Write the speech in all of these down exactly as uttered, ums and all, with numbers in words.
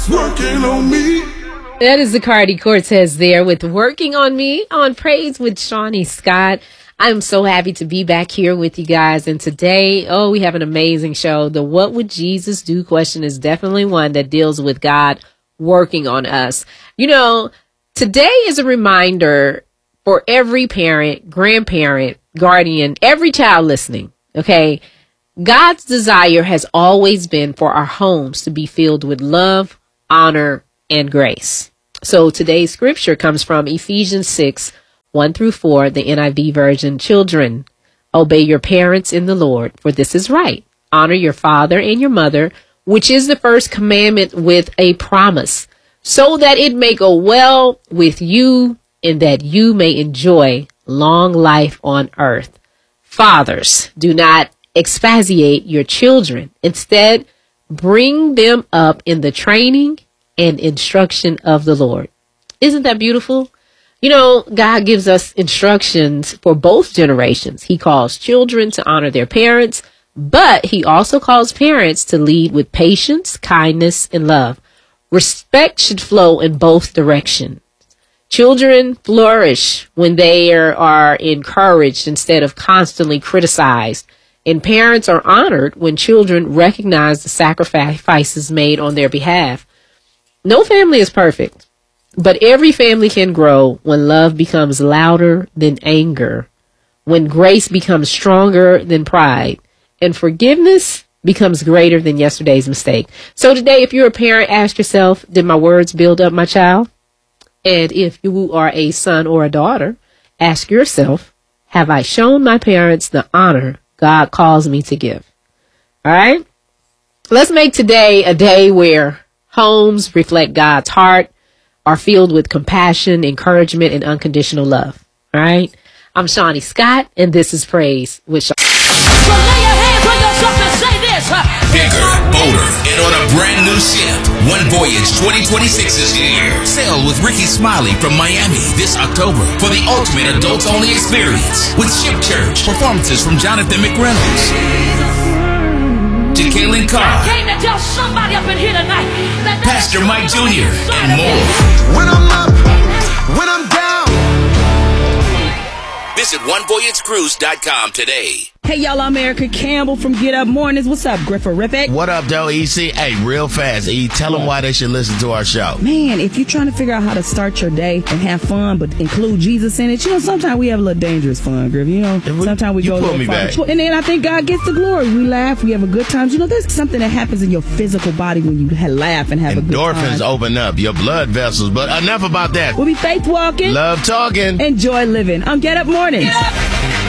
Working on me. That is Zacardi Cortez there with Working on Me on Praise with Shawnee Scott. I'm so happy to be back here with you guys. And today, oh, we have an amazing show. The What Would Jesus Do question is definitely one that deals with God working on us. You know, today is a reminder for every parent, grandparent, guardian, every child listening, okay? God's desire has always been for our homes to be filled with love, honor, and grace. So today's scripture comes from Ephesians six, one through four, the N I V version. Children, obey your parents in the Lord, for this is right. Honor your father and your mother, which is the first commandment with a promise, so that it may go well with you and that you may enjoy long life on earth. Fathers, do not expatiate your children. Instead, bring them up in the training and instruction of the Lord. Isn't that beautiful? You know, God gives us instructions for both generations. He calls children to honor their parents, but he also calls parents to lead with patience, kindness, and love. Respect should flow in both directions. Children flourish when they are, are encouraged instead of constantly criticized. And parents are honored when children recognize the sacrifices made on their behalf. No family is perfect, but every family can grow when love becomes louder than anger, when grace becomes stronger than pride, and forgiveness becomes greater than yesterday's mistake. So today, if you're a parent, ask yourself, did my words build up my child? And if you are a son or a daughter, ask yourself, have I shown my parents the honor God calls me to give? All right. Let's make today a day where homes reflect God's heart, are filled with compassion, encouragement, and unconditional love. All right. I'm Shawnee Scott, and this is Praise with Shawnee. So lay your hands on yourself and say this. Huh? Bigger, bolder, and on a brand new ship. One Voyage twenty twenty-six is here. Sail with Ricky Smiley from Miami this October for the ultimate adults-only experience with Ship Church. Performances from Jonathan McReynolds, Jacqueline Carr, Came to tell somebody up in here tonight that Pastor Mike Junior, and more. When I'm up, when I'm down. Visit one voyage cruise dot com today. Hey, y'all, I'm Erica Campbell from Get Up Mornings. What's up, Grifforific? What up, though, E C? Hey, real fast, E, tell them why they should listen to our show. Man, if you're trying to figure out how to start your day and have fun, but include Jesus in it, you know, sometimes we have a little dangerous fun, Griff. You know, we, sometimes we you go a pull little me far. back. And then I think God gets the glory. We laugh, we have a good time. You know, there's something that happens in your physical body when you ha- laugh and have a good time. Endorphins open up your blood vessels, but enough about that. We'll be faith walking. Love talking. Enjoy living. I'm Get Up Mornings. Get up.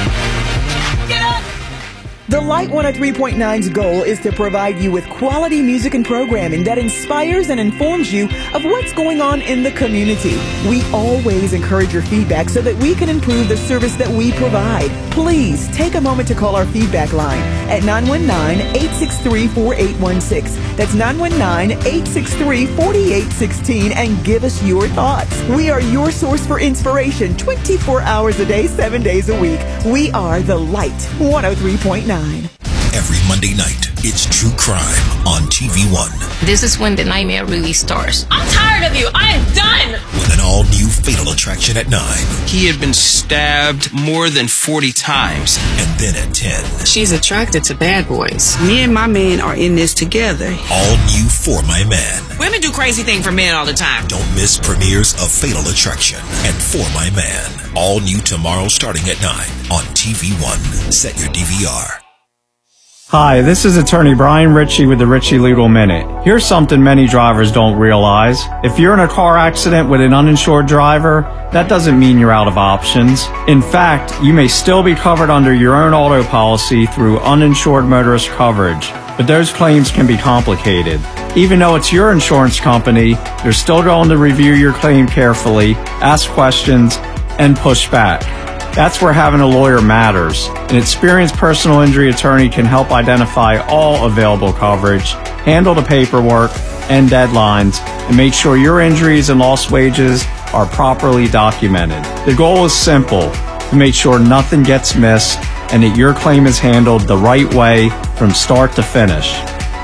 Get up. The Light one oh three point nine's goal is to provide you with quality music and programming that inspires and informs you of what's going on in the community. We always encourage your feedback so that we can improve the service that we provide. Please take a moment to call our feedback line at nine one nine, eight six three, four eight one six. That's nine one nine, eight six three, four eight one six and give us your thoughts. We are your source for inspiration twenty-four hours a day, seven days a week. We are The Light one oh three point nine. Every Monday night, it's True Crime on T V one. This is when the nightmare really starts. I'm tired of you. I am done. With an all-new Fatal Attraction at nine. He had been stabbed more than forty times. And then at ten. She's attracted to bad boys. Me and my man are in this together. All new For My Man. Women do crazy things for men all the time. Don't miss premieres of Fatal Attraction and For My Man. All new tomorrow starting at nine on T V one. Set your D V R. Hi, this is attorney Brian Ritchie with the Ritchie Legal Minute. Here's something many drivers don't realize. If you're in a car accident with an uninsured driver, that doesn't mean you're out of options. In fact, you may still be covered under your own auto policy through uninsured motorist coverage, but those claims can be complicated. Even though it's your insurance company, they're still going to review your claim carefully, ask questions, and push back. That's where having a lawyer matters. An experienced personal injury attorney can help identify all available coverage, handle the paperwork and deadlines, and make sure your injuries and lost wages are properly documented. The goal is simple, to make sure nothing gets missed and that your claim is handled the right way from start to finish.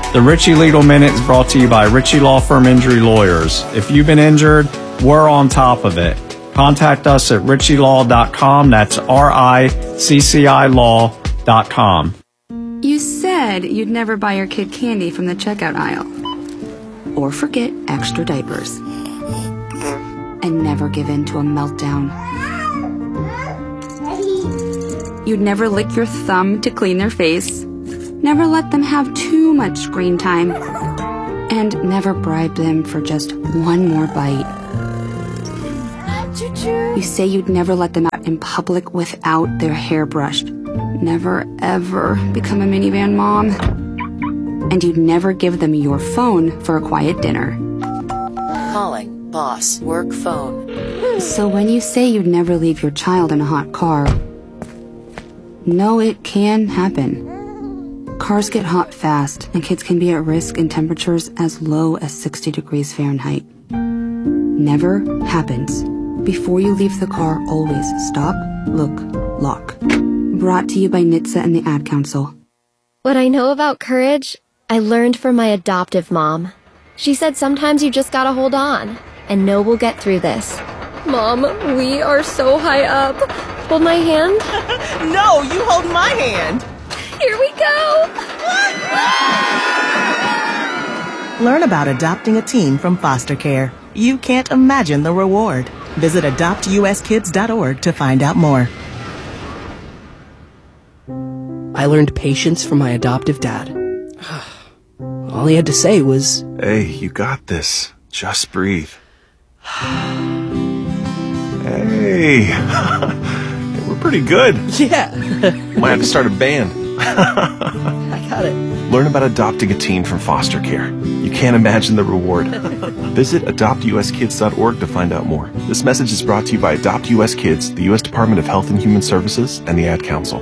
The Richie Lidl Minute is brought to you by Richie Law Firm Injury Lawyers. If you've been injured, we're on top of it. Contact us at richie law dot com. That's R I C C I law dot com. You said you'd never buy your kid candy from the checkout aisle. Or forget extra diapers. And never give in to a meltdown. You'd never lick your thumb to clean their face. Never let them have too much screen time. And never bribe them for just one more bite. You say you'd never let them out in public without their hair brushed. Never, ever become a minivan mom. And you'd never give them your phone for a quiet dinner. Calling boss work phone. So when you say you'd never leave your child in a hot car, no, it can happen. Cars get hot fast, and kids can be at risk in temperatures as low as sixty degrees Fahrenheit. Never happens. Before you leave the car, always stop, look, lock. Brought to you by N H T S A and the Ad Council. What I know about courage, I learned from my adoptive mom. She said sometimes you just gotta hold on, and know we'll get through this. Mom, we are so high up. Hold my hand. No, you hold my hand. Here we go! Learn about adopting a teen from foster care. You can't imagine the reward. Visit adopt u s kids dot org to find out more. I learned patience from my adoptive dad. All he had to say was, "Hey, you got this. Just breathe." Hey, we're pretty good. Yeah. Might have to start a band. I got it. Learn about adopting a teen from foster care. You can't imagine the reward. Visit adopt u s kids dot org to find out more. This message is brought to you by Adopt U S Kids, the U S Department of Health and Human Services, and the Ad Council.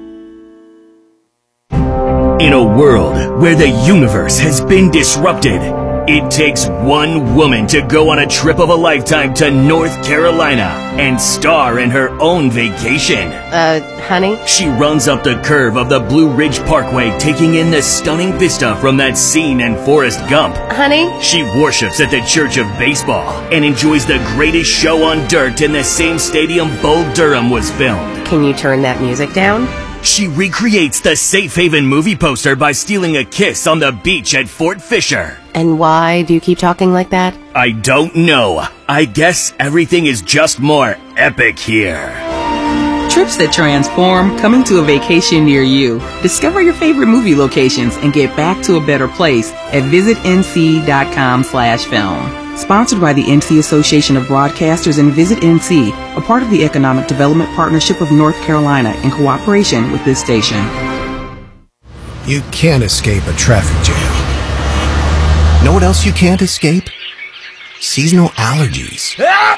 In a world where the universe has been disrupted, it takes one woman to go on a trip of a lifetime to North Carolina and star in her own vacation. Uh, honey? She runs up the curve of the Blue Ridge Parkway, taking in the stunning vista from that scene in Forrest Gump. Honey? She worships at the Church of Baseball and enjoys the greatest show on dirt in the same stadium Bull Durham was filmed. Can you turn that music down? She recreates the Safe Haven movie poster by stealing a kiss on the beach at Fort Fisher. And why do you keep talking like that? I don't know. I guess everything is just more epic here. Trips that transform, coming to a vacation near you. Discover your favorite movie locations and get back to a better place at visit n c dot com slash film. Sponsored by the N C Association of Broadcasters and Visit N C, a part of the Economic Development Partnership of North Carolina in cooperation with this station. You can't escape a traffic jam. Know what else you can't escape? Seasonal allergies.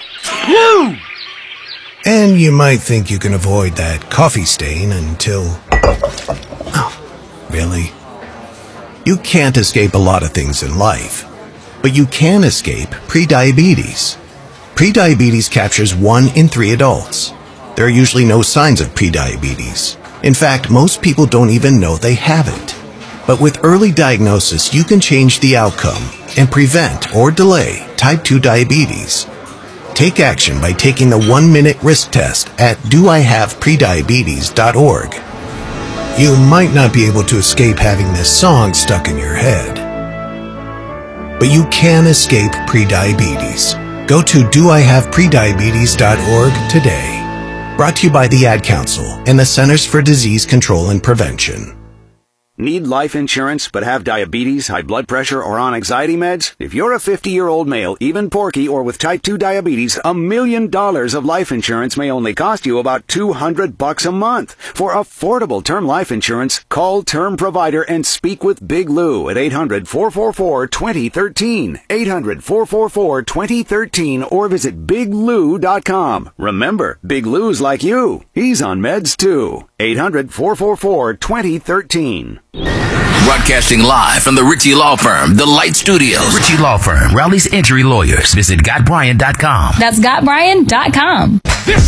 And you might think you can avoid that coffee stain until... Oh, really? You can't escape a lot of things in life. But you can escape prediabetes. Prediabetes captures one in three adults. There are usually no signs of prediabetes. In fact, most people don't even know they have it. But with early diagnosis, you can change the outcome and prevent or delay type two diabetes. Take action by taking the one-minute risk test at do I have prediabetes dot org. You might not be able to escape having this song stuck in your head, but you can escape prediabetes. Go to do I have prediabetes dot org today. Brought to you by the Ad Council and the Centers for Disease Control and Prevention. Need life insurance but have diabetes, high blood pressure, or on anxiety meds? If you're a fifty-year-old male, even porky, or with type two diabetes, a million dollars of life insurance may only cost you about two hundred bucks a month. For affordable term life insurance, call Term Provider and speak with Big Lou at eight hundred, four four four, two zero one three, eight hundred, four four four, two zero one three, or visit big lou dot com. Remember, Big Lou's like you. He's on meds too. eight hundred, four four four, two zero one three. Broadcasting live from the Ritchie Law Firm, the Light Studios. Ritchie Law Firm, Raleigh's Injury Lawyers. Visit Got Brian dot com. That's Got Brian dot com.